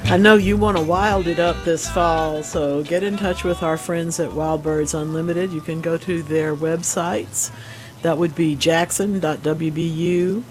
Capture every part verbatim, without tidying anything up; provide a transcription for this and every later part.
I know you want to wild it up this fall, so get in touch with our friends at Wild Birds Unlimited. You can go to their websites. That would be jackson dot w b u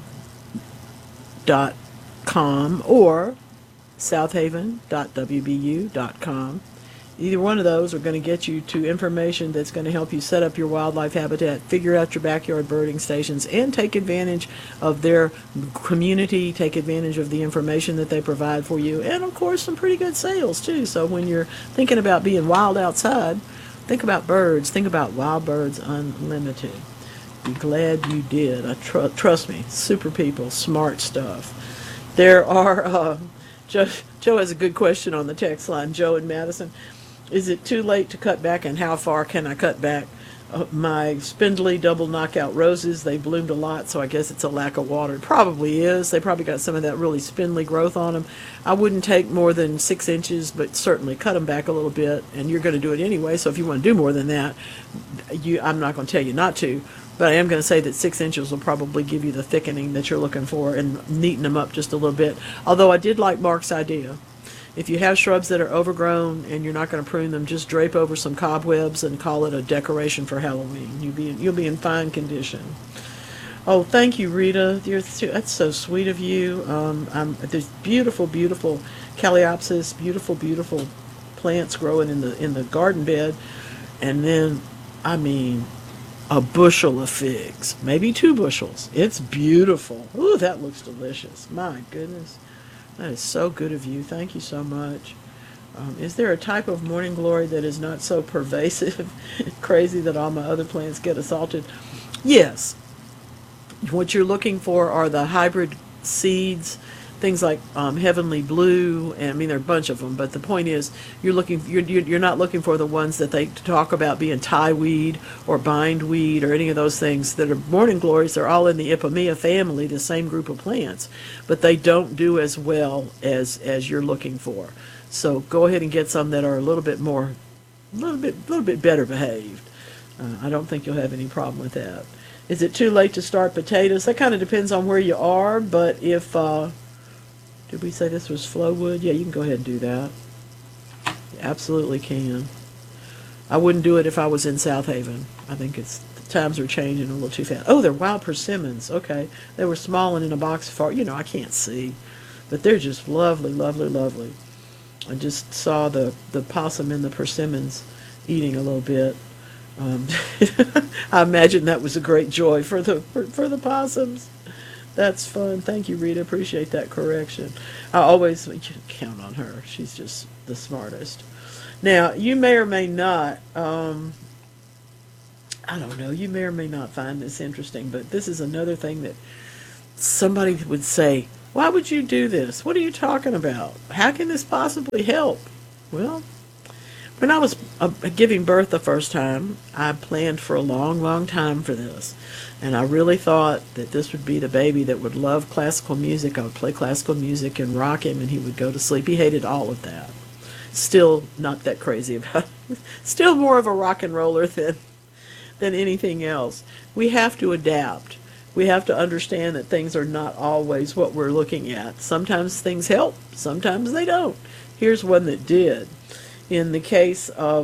dot com or southaven dot w b u dot com. Either one of those are going to get you to information that's going to help you set up your wildlife habitat, figure out your backyard birding stations, and take advantage of their community, take advantage of the information that they provide for you, and of course some pretty good sales too. So when you're thinking about being wild outside, think about birds, think about Wild Birds Unlimited. Be glad you did. I tr- trust me, super people, smart stuff. There are, uh, Joe, Joe has a good question on the text line, Joe in Madison. Is it too late to cut back, and how far can I cut back? Uh, my spindly double knockout roses, they bloomed a lot, so I guess it's a lack of water. It probably is. They probably got some of that really spindly growth on them. I wouldn't take more than six inches, but certainly cut them back a little bit, and you're going to do it anyway, so if you want to do more than that, you, I'm not going to tell you not to, but I am going to say that six inches will probably give you the thickening that you're looking for and neaten them up just a little bit. Although I did like Mark's idea. If you have shrubs that are overgrown and you're not going to prune them, just drape over some cobwebs and call it a decoration for Halloween. You'll be, you'll be in fine condition. Oh, thank you, Rita. You're, that's so sweet of you. Um, I'm, there's beautiful, beautiful Calliopsis, beautiful, beautiful plants growing in the in the garden bed. And then, I mean, a bushel of figs, maybe two bushels. It's beautiful. Ooh, that looks delicious. My goodness. That is so good of you. Thank you so much. Um, is there a type of morning glory that is not so pervasive, crazy that all my other plants get assaulted? Yes. What you're looking for are the hybrid seeds, things like um, heavenly blue, and I mean there are a bunch of them. But the point is, you're looking you're you're not looking for the ones that they talk about being tieweed or bindweed or any of those things that are morning glories. They're all in the Ipomoea family, the same group of plants, but they don't do as well as as you're looking for. So go ahead and get some that are a little bit more, a little bit, a little bit better behaved. Uh, I don't think you'll have any problem with that. Is it too late to start potatoes? That kind of depends on where you are, but if uh, did we say this was Flowwood? Yeah, you can go ahead and do that. You absolutely can. I wouldn't do it if I was in South Haven. I think it's the times are changing a little too fast. Oh, they're wild persimmons. Okay, they were small and in a box far. You know, I can't see, but they're just lovely, lovely, lovely. I just saw the the possum in the persimmons eating a little bit. Um, I imagine that was a great joy for the for, for the possums. That's fun. Thank you, Rita. Appreciate that correction. I always you can count on her. She's just the smartest. Now, you may or may not, um, I don't know, you may or may not find this interesting, but this is another thing that somebody would say, why would you do this? What are you talking about? How can this possibly help? Well, when I was uh, giving birth the first time, I planned for a long, long time for this. And I really thought that this would be the baby that would love classical music. I would play classical music and rock him, and he would go to sleep. He hated all of that. Still not that crazy about it. Still more of a rock and roller than, than anything else. We have to adapt. We have to understand that things are not always what we're looking at. Sometimes things help, sometimes they don't. Here's one that did. In the case of